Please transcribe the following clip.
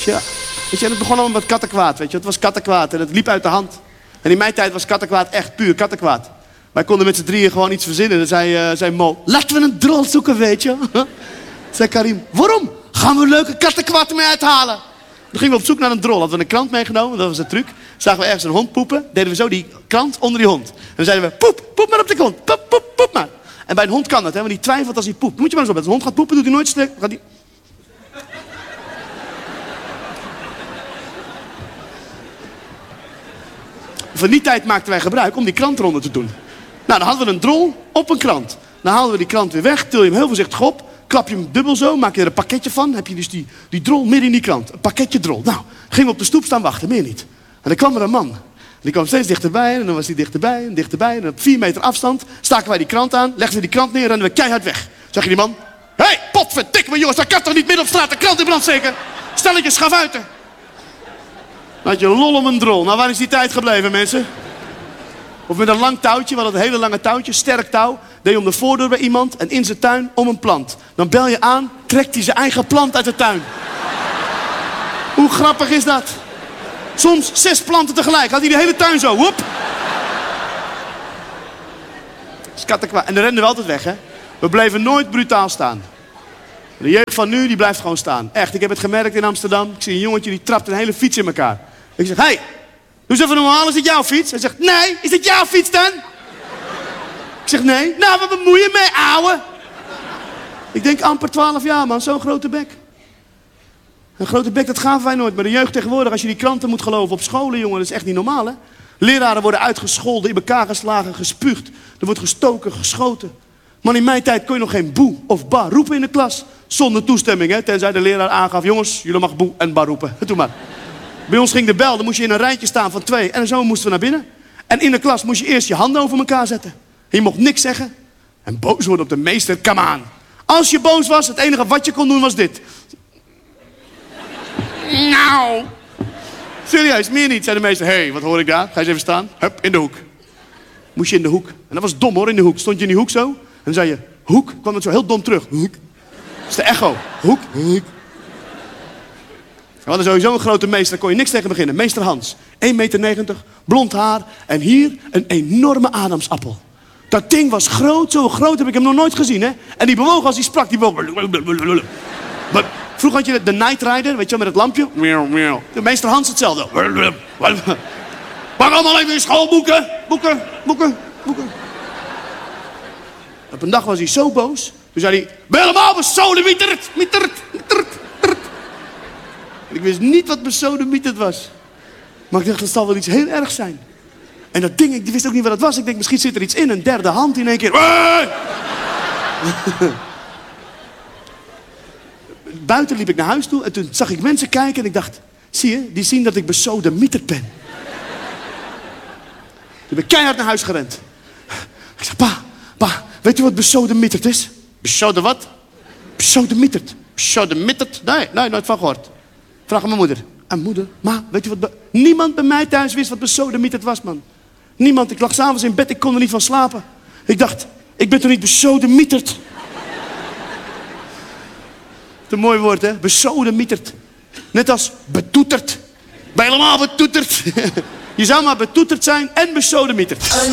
Ja. Weet je, en het begon allemaal met kattenkwaad, weet je. Het was kattenkwaad en het liep uit de hand. En in mijn tijd was kattenkwaad echt puur kattenkwaad. Wij konden met z'n drieën gewoon iets verzinnen. Dan zei Mo, laten we een drol zoeken, weet je. Zei Karim, waarom? Gaan we een leuke kattenkwaad ermee uithalen. Toen gingen we op zoek naar een drol. Hadden we een krant meegenomen, dat was de truc. Zagen we ergens een hond poepen, deden we zo die krant onder die hond. En dan zeiden we, poep maar op de grond. Poep maar. En bij een hond kan dat, hè, want die twijfelt als hij poept. Moet je maar eens op, als een hond gaat poepen, doet hij nooit sterk. Gaat hij... Van die tijd maakten wij gebruik om die krant eronder te doen. Nou, dan hadden we een drol op een krant. Dan haalden we die krant weer weg, til je hem heel voorzichtig op. Klap je hem dubbel zo, maak je er een pakketje van. Dan heb je dus die drol midden in die krant. Een pakketje drol. Nou, gingen we op de stoep staan wachten, meer niet. En dan kwam er een man. Die kwam steeds dichterbij en dan was hij dichterbij en dichterbij. En op 4 meter afstand staken wij die krant aan, legden we die krant neer en rennen we keihard weg. Zeg je die man, hé, potverdikke me jongens, dat kan toch niet midden op straat de krant in brand steken? Stelletje schavuiten. Dan had je lol om een drol. Nou, waar is die tijd gebleven, mensen? Of met een lang touwtje, we hadden een hele lange touwtje, sterk touw. Deed je om de voordeur bij iemand en in zijn tuin om een plant. Dan bel je aan, trekt hij zijn eigen plant uit de tuin. Hoe grappig is dat? Soms 6 planten tegelijk. Had hij de hele tuin zo, woep. En dan renden we altijd weg, hè. We bleven nooit brutaal staan. De jeugd van nu, die blijft gewoon staan. Echt, ik heb het gemerkt in Amsterdam. Ik zie een jongetje, die trapt een hele fiets in elkaar. Ik zeg, hey, doe eens even normaal, is dit jouw fiets? Hij zegt, nee, is dit jouw fiets dan? Ik zeg, nee. Nou, wat bemoei je mee, ouwe? Ik denk amper 12 jaar, man, zo'n grote bek. Een grote bek, dat gaven wij nooit. Maar de jeugd tegenwoordig, als je die kranten moet geloven op scholen, jongen, dat is echt niet normaal, hè? Leraren worden uitgescholden, in elkaar geslagen, gespuugd. Er wordt gestoken, geschoten. Maar in mijn tijd kon je nog geen boe of ba roepen in de klas. Zonder toestemming, hè? Tenzij de leraar aangaf, jongens, jullie mag boe en ba roepen. Doe maar. Bij ons ging de bel, dan moest je in een rijtje staan van 2. En zo moesten we naar binnen. En in de klas moest je eerst je handen over elkaar zetten. En je mocht niks zeggen. En boos worden op de meester, come aan. Als je boos was, het enige wat je kon doen was dit. Nou. Serieus, meer niet, zei de meester. Hé, wat hoor ik daar? Ga eens even staan. Hup, in de hoek. Moest je in de hoek. En dat was dom hoor, in de hoek. Stond je in die hoek zo. En dan zei je, hoek. Kwam het zo heel dom terug. Hoek. Dat is de echo. Hoek. Hoek. We hadden sowieso een grote meester, daar kon je niks tegen beginnen. Meester Hans, 1,90 meter, blond haar en hier een enorme adamsappel. Dat ding was groot, zo groot heb ik hem nog nooit gezien, hè. En die bewoog als hij sprak, die bewoog. Maar vroeger had je de Night Rider, weet je wel, met het lampje. De meester Hans hetzelfde. Pak allemaal even in schoolboeken. Boeken. Op een dag was hij zo boos. Toen zei hij, ben je helemaal besodemieterd. Ik wist niet wat besodemieterd was. Maar ik dacht, dat zal wel iets heel ergs zijn. En dat ding, ik wist ook niet wat het was. Ik denk, misschien zit er iets in. Een derde hand in één keer. Buiten liep ik naar huis toe. En toen zag ik mensen kijken. En ik dacht, zie je, die zien dat ik besodemieterd ben. Toen ben ik keihard naar huis gerend. Ik zei, pa, weet u wat besodemieterd is? Besode wat? Besodemieterd. Besodemieterd? Nee, nooit van gehoord. Vraag aan mijn moeder. En moeder, ma, weet je wat... Niemand bij mij thuis wist wat besodemieterd was, man. Niemand. Ik lag 's avonds in bed, ik kon er niet van slapen. Ik dacht, ik ben toch niet besodemieterd? Een mooi woord, hè? Besodemieterd. Net als betoeterd. Ben je helemaal betoeterd? Je zou maar betoeterd zijn en besodemieterd.